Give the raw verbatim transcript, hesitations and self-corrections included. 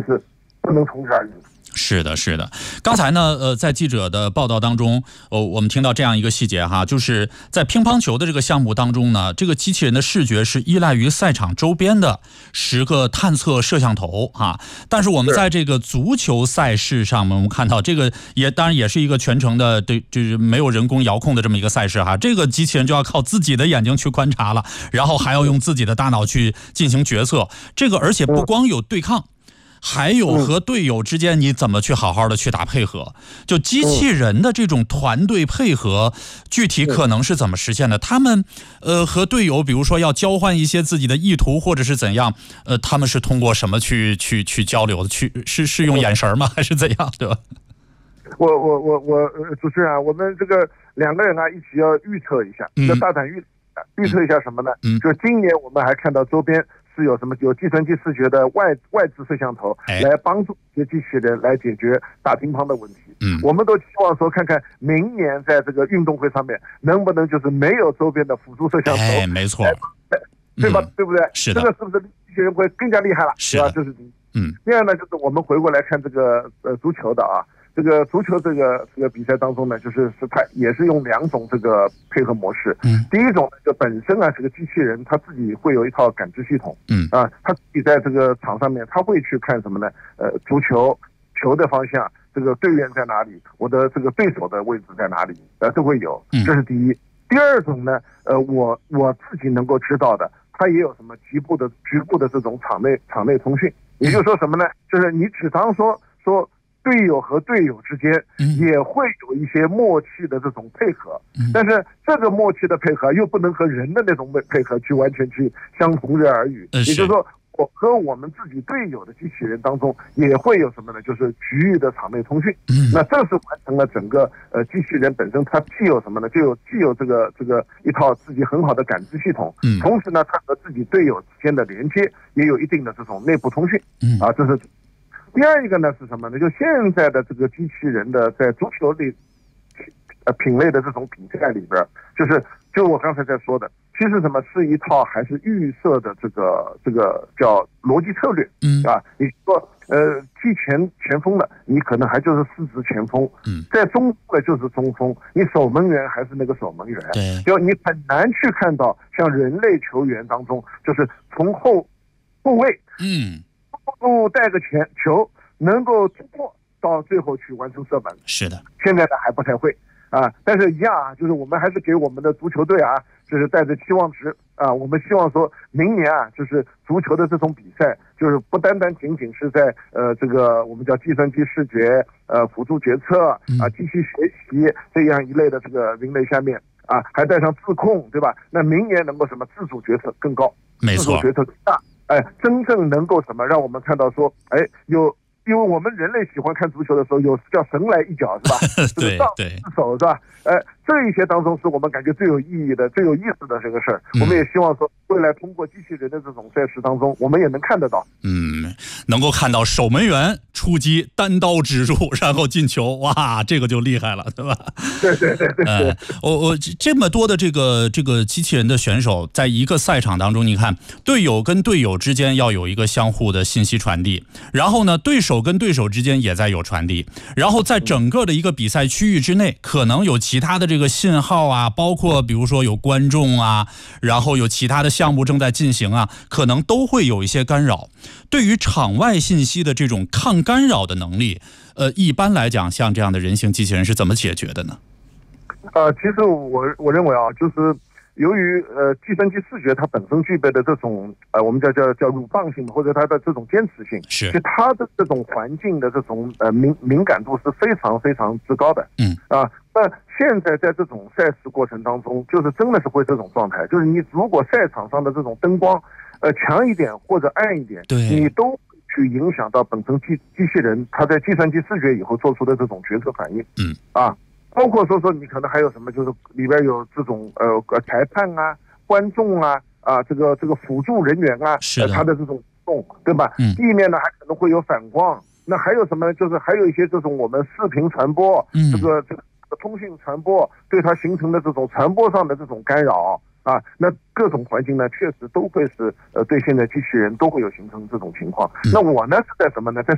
是不能从而语。 是的，是的。刚才呢，呃，在记者的报道当中，哦，我们听到这样一个细节哈，就是在乒乓球的这个项目当中呢，这个机器人的视觉是依赖于赛场周边的十个探测摄像头哈。但是我们在这个足球赛事上面，我们看到这个也当然也是一个全程的，对，就是没有人工遥控的这么一个赛事哈。这个机器人就要靠自己的眼睛去观察了，然后还要用自己的大脑去进行决策。这个而且不光有对抗。还有和队友之间你怎么去好好的去打配合，就机器人的这种团队配合具体可能是怎么实现的？他们呃和队友比如说要交换一些自己的意图或者是怎样，呃他们是通过什么去去去交流的？去是是用眼神吗？还是怎样？对吧？ 我我我我主持人啊，我们这个两个人啊一起要预测一下，要大胆预预测一下什么呢？嗯，就是今年我们还看到周边是有什么有计算机视觉的外外置摄像头来帮助这些机器人来解决打乒乓的问题。嗯，我们都希望说看看明年在这个运动会上面能不能就是没有周边的辅助摄像头。 哎，没错， 对吧？嗯、对不对？ 是的， 这个是不是机器人会更加厉害了？ 是吧？ 这是第一。 嗯， 第二呢，就是我们回过来看这个呃足球的啊。这个足球这个这个比赛当中呢，就是是它也是用两种这个配合模式。嗯，第一种呢，就本身啊，这个机器人他自己会有一套感知系统。嗯，啊，他自己在这个场上面，他会去看什么呢？呃，足球球的方向，这个队员在哪里，我的这个对手的位置在哪里，呃，都会有。这是第一。第二种呢，呃，我我自己能够知道的，它也有什么局部的局部的这种场内场内通讯。也就是说什么呢？就是你只当说说。队友和队友之间也会有一些默契的这种配合，但是这个默契的配合又不能和人的那种配合去完全去相同日而语。也就是说，我和我们自己队友的机器人当中也会有什么呢？就是局域的场内通讯。那这是完成了整个呃机器人本身它既有什么呢？就有既有这个这个一套自己很好的感知系统，同时呢，它和自己队友之间的连接也有一定的这种内部通讯。啊，这是。第二一个呢是什么呢？就现在的这个机器人的在足球类呃品类的这种比赛里边，就是就我刚才在说的，其实什么是一套还是预设的这个这个叫逻辑策略。嗯啊，你说呃踢前前锋的，你可能还就是四支前锋。嗯，在中的就是中锋，你守门员还是那个守门员。对，就你很难去看到像人类球员当中，就是从后后卫。嗯。不带个前球能够突破到最后去完成射门。 是的， 现在呢还不太会啊，但是一样啊，就是我们还是给我们的足球队啊，就是带着期望值啊，我们希望说明年啊，就是足球的这种比赛，就是不单单仅仅是在呃这个我们叫计算机视觉、呃辅助决策啊、机器学习这样一类的这个分类下面啊，还带上自控，对吧？那明年能够什么自主决策更高， 没错， 自主决策更大。哎，真正能够什么让我们看到说，哎，有，因为我们人类喜欢看足球的时候，有叫神来一脚是吧？ 对对， 自手是吧？哎，这一些当中是我们感觉最有意义的、最有意思的这个事儿。嗯、我们也希望说，未来通过机器人的这种赛事当中，我们也能看得到。 嗯，能够看到守门员出击单刀直入，然后进球，哇，这个就厉害了，对吧？ 对对对对对。 呃，我我这么多的这个这个机器人的选手，在一个赛场当中，你看队友跟队友之间要有一个相互的信息传递，然后呢，对手跟对手之间也在有传递，然后在整个的一个比赛区域之内，可能有其他的这个信号啊，包括比如说有观众啊，然后有其他的项目正在进行啊，可能都会有一些干扰。对于场外信息的这种抗干扰的能力，呃，一般来讲，像这样的人形机器人是怎么解决的呢？ 呃，其实我我认为啊，就是由于呃计算机视觉它本身具备的这种呃我们叫叫叫鲁棒性或者它的这种坚持性， 是就它的这种环境的这种呃敏敏感度是非常非常之高的。嗯啊，那现在在这种赛事过程当中，就是真的是会这种状态，就是你如果赛场上的这种灯光呃强一点或者暗一点，对，你都去影响到本身机机器人它在计算机视觉以后做出的这种决策反应。嗯啊。包括说说你可能还有什么，就是里边有这种呃裁判啊、观众啊啊这个这个辅助人员啊， 是的， 他的这种动，对吧？嗯，地面呢还可能会有反光，那还有什么？就是还有一些这种我们视频传播，嗯，这个这个通讯传播对它形成的这种传播上的这种干扰啊，那各种环境呢，确实都会是呃对现在机器人都会有形成这种情况。嗯、那我呢是在什么呢？在